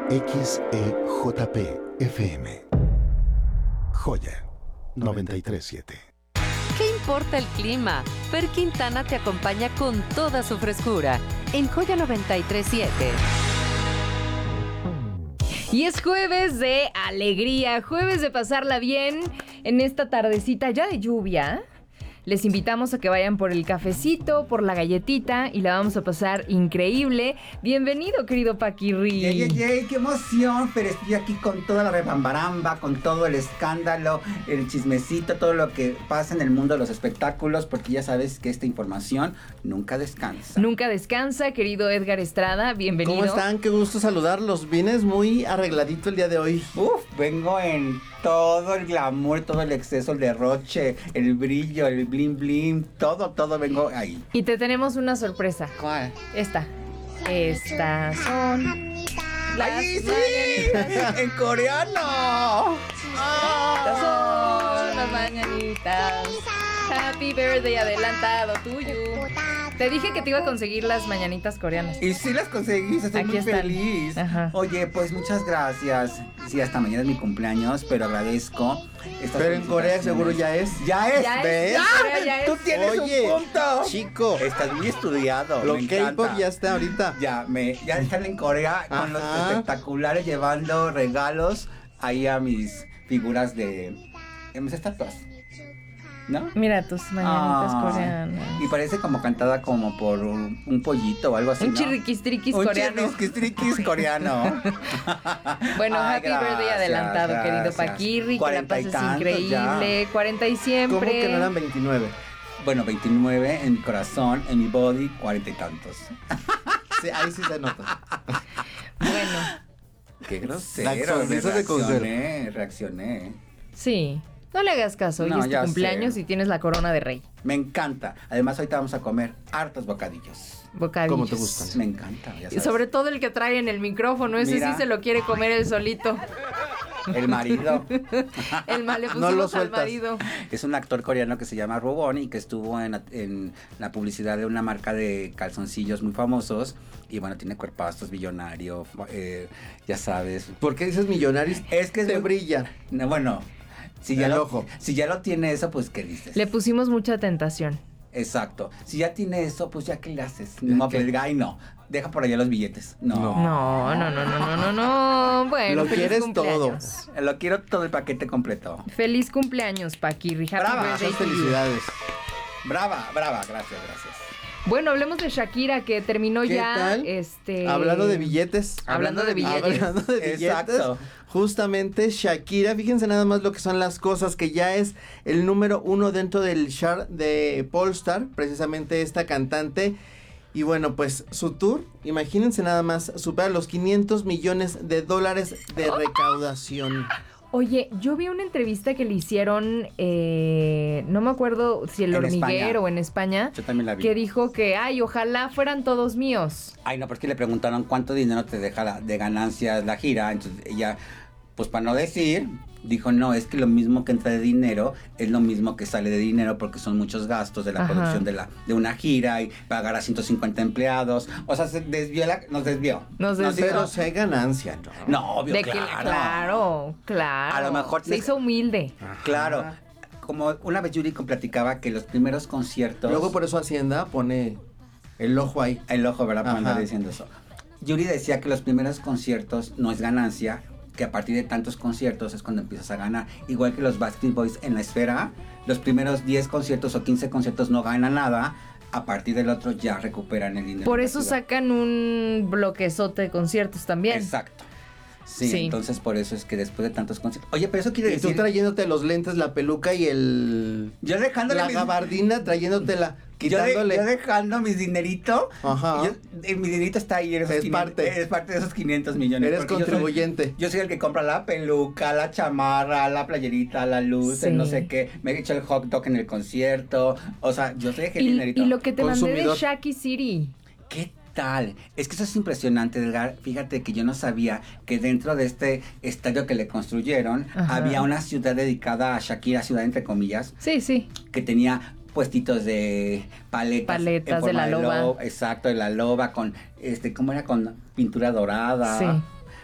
XEJP FM. Joya 93.7. ¿Qué importa el clima? Fer Quintana te acompaña con toda su frescura en Joya 93.7. Y es jueves de alegría, jueves de pasarla bien en esta tardecita ya de lluvia. Les invitamos a que vayan por el cafecito, por la galletita y la vamos a pasar increíble. Bienvenido, querido Paquirri. ¡Yey! ¡Qué emoción! Pero estoy aquí con toda la rebambaramba, con todo el escándalo, el chismecito, todo lo que pasa en el mundo de los espectáculos, porque ya sabes que esta información nunca descansa. Nunca descansa, querido Edgar Estrada, bienvenido. ¿Cómo están? Qué gusto saludarlos. Vienes muy arregladito el día de hoy. Vengo en todo el glamour, todo el exceso, el derroche, el brillo, el bling bling, todo vengo ahí. Y te tenemos una sorpresa. ¿Cuál? Estas son las mañanitas. ¡En coreano! Estas son las mañanitas. Happy birthday adelantado tuyo. Te dije que te iba a conseguir las mañanitas coreanas. Y sí las conseguí, estoy Aquí muy están. feliz. Ajá. Oye, pues muchas gracias. Sí, hasta mañana es mi cumpleaños, pero agradezco estas Pero en Corea seguro ya es. ¡Ya es! Ya es, ¿ves? en Corea ya es. ¡Tú tienes Oye, un punto! chico, Estás muy estudiado. lo me K-pop encanta. ya está ahorita. Ya están en Corea con los Ajá. espectaculares llevando regalos ahí a mis figuras de mis estatuas. ¿No? Mira tus mañanitas Ah, coreanas. Y parece como cantada como por un pollito o algo así, Un ¿no? chirriquis Un coreano. chirriquis coreano. Bueno, Ay, happy birthday adelantado, querido gracias. Paquirri. Que la 40 y pases tantos increíble. ya. 40 y siempre. ¿Cómo que no eran 29? Bueno, 29 en mi corazón, en mi body, 40 y tantos. Sí, ahí sí se nota. Bueno, Qué grosero. La sonrisa de Consuelo. Reaccioné. sí. No le hagas caso, hoy No, es tu ya cumpleaños sé. y tienes la corona de rey. Me encanta. Además, ahorita vamos a comer hartos bocadillos. Bocadillos. ¿Cómo te gustan? Me encanta, ya Y sabes. sobre todo el que trae en el micrófono, ese Mira. sí se lo quiere comer él solito. El marido. El mal le No pusimos lo al sueltas. marido. Es un actor coreano que se llama Robon y que estuvo en la publicidad de una marca de calzoncillos muy famosos. Y bueno, tiene cuerpazos, billonario, ya sabes. ¿Por qué dices millonarios? Es que es te muy- brilla. No, bueno, si ya, El lo, ojo. si ya lo tiene eso, pues ¿qué dices? Le pusimos mucha tentación. Exacto. Si ya tiene eso, pues ya ¿qué le haces? No, que le diga, ay no, deja por allá los billetes. No. No. Bueno, Lo feliz quieres cumpleaños. Lo quiero todo el paquete completo. Feliz cumpleaños, Paquirri. Happy Brava, birthday Muchas to you. felicidades. Brava, gracias. Bueno, hablemos de Shakira, que terminó ¿Qué ya. tal? Hablando de billetes. Hablando de billetes. Hablando de billetes, Exacto. justamente Shakira, fíjense nada más lo que son las cosas, que ya es el número 1 dentro del chart de Polestar, precisamente esta cantante. Y bueno, pues su tour, imagínense nada más, supera los $500 millones de recaudación. Oye, yo vi una entrevista que le hicieron, no me acuerdo si El En Hormiguero España. o en España, Yo también la vi. que dijo que, ay, ojalá fueran todos míos. Ay, no, porque le preguntaron cuánto dinero te deja de ganancias la gira. Entonces ella, pues para no decir, dijo, no, es que lo mismo que entra de dinero es lo mismo que sale de dinero porque son muchos gastos de la Ajá. producción de una gira y pagar a 150 empleados. O sea, nos desvió. Nos desvió. Pero si hay ganancia, ¿no? No, obvio, De claro. claro. A lo mejor se hizo humilde. Claro. Como una vez Yuri platicaba que los primeros conciertos... Luego por eso Hacienda pone el ojo ahí. El ojo, ¿verdad? Por Ajá. andar diciendo eso. Yuri decía que los primeros conciertos no es ganancia, que a partir de tantos conciertos es cuando empiezas a ganar. Igual que los Backstreet Boys en la esfera, los primeros 10 conciertos o 15 conciertos no ganan nada, a partir del otro ya recuperan el dinero. Por eso invertido. sacan un bloquezote de conciertos también. Exacto. Sí, Sí. entonces por eso es que después de tantos conciertos... Oye, pero eso quiere Y tú decir... trayéndote los lentes, la peluca y el... Yo dejándole la mis- gabardina, trayéndotela, Yo quitándole... dejando mis dinerito. Ajá. Mi dinerito está ahí. Es parte. Es parte de esos 500 millones. Eres porque yo soy- contribuyente. Yo soy el que compra la peluca, la chamarra, la playerita, la luz, Sí. el no sé qué. Me he hecho el hot dog en el concierto. O sea, yo soy el Y, dinerito. y lo que te mandé de Consumidor. Shaki City. ¿Qué tal? Es que eso es impresionante, Edgar. Fíjate que yo no sabía que dentro de este estadio que le construyeron Ajá. había una ciudad dedicada a Shakira, ciudad entre comillas, Sí, sí. que tenía puestitos de paletas en Paletas de forma la loba. exacto, de la loba con ¿cómo era? Con pintura dorada. Sí.